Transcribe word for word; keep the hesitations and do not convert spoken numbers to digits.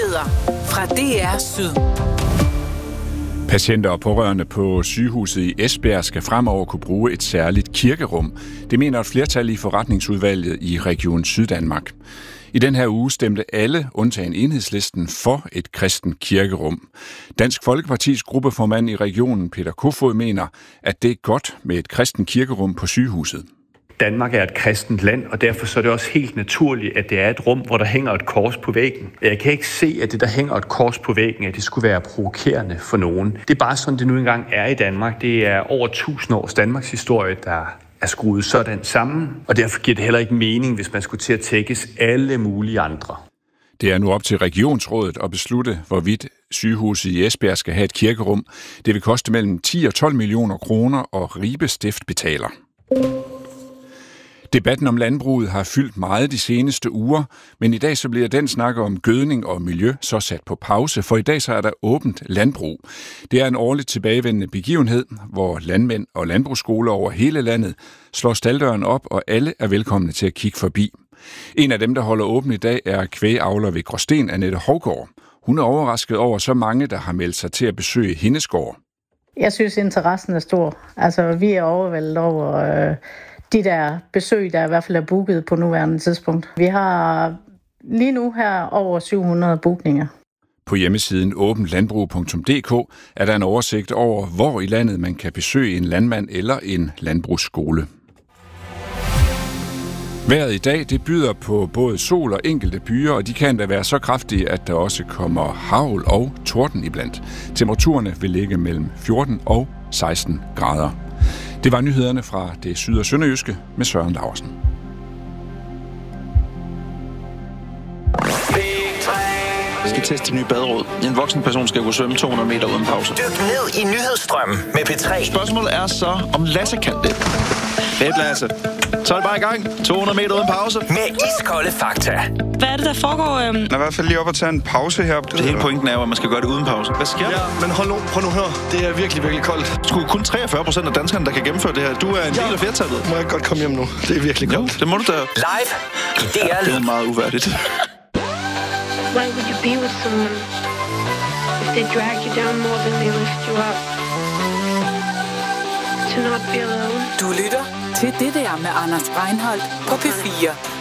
Nyheder fra D R Syd. Patienter og pårørende på sygehuset i Esbjerg skal fremover kunne bruge et særligt kirkerum. Det mener et flertal i forretningsudvalget i Region Syddanmark. I den her uge stemte alle, undtagen Enhedslisten, for et kristent kirkerum. Dansk Folkepartis gruppeformand i regionen, Peter Kofod, mener, at det er godt med et kristent kirkerum på sygehuset. Danmark er et kristent land, og derfor så er det også helt naturligt, at det er et rum, hvor der hænger et kors på væggen. Jeg kan ikke se, at det, der hænger et kors på væggen, at det skulle være provokerende for nogen. Det er bare sådan, det nu engang er i Danmark. Det er over tusind års Danmarks historie, der er skruet sådan sammen, og derfor giver det heller ikke mening, hvis man skulle til at tækkes alle mulige andre. Det er nu op til regionsrådet at beslutte, hvorvidt sygehuset i Esbjerg skal have et kirkerum. Det vil koste mellem ti og tolv millioner kroner, og Ribe Stift betaler. Debatten om landbruget har fyldt meget de seneste uger, men i dag så bliver den snak om gødning og miljø så sat på pause, for i dag så er der åbent landbrug. Det er en årligt tilbagevendende begivenhed, hvor landmænd og landbrugsskoler over hele landet slår stalddøren op, og alle er velkomne til at kigge forbi. En af dem, der holder åben i dag, er kvægavler ved Gråsten, Annette Hovgaard. Hun er overrasket over så mange, der har meldt sig til at besøge hendes gård. Jeg synes, interessen er stor. Altså, vi er overvældet over øh, de der besøg, der i hvert fald er booket på nuværende tidspunkt. Vi har lige nu her over syv hundrede bookninger. På hjemmesiden åbenlandbrug punktum d k er der en oversigt over, hvor i landet man kan besøge en landmand eller en landbrugsskole. Vejret i dag, det byder på både sol og enkelte byer, og de kan da være så kraftige, at der også kommer hagl og torden iblandt. Temperaturerne vil ligge mellem fjorten og seksten grader. Det var nyhederne fra det syd- og sønderjyske med Søren Laursen. Vi skal teste de nye baderåd. En voksen person skal kunne svømme to hundrede meter uden pause. Dyk ned i nyhedsstrømmen med P tre. Spørgsmålet er så, om Lasse kan det. Fedt, Lasse. Så er det bare i gang. to hundrede meter uden pause. Med iskolde fakta. Hvad er det, der foregår? Øhm? Jeg er i hvert fald lige op at tage en pause her. Det hele pointen er jo, at man skal gøre det uden pause. Hvad sker der? Ja, men hold nu, prøv nu hør. Det er virkelig, virkelig koldt. Sgu kun treogfyrre procent af danskerne, der kan gennemføre det her. Du er en ja. del af flertallet. Må jeg godt komme hjem nu? Det er virkelig koldt. Jo, det må du da. Live i D R. Det er meget uværdigt. Why would you be with someone if they drag you down more than they lift you up? To not be alone. Du lytter til Det der med Anders Breinholt på P fire.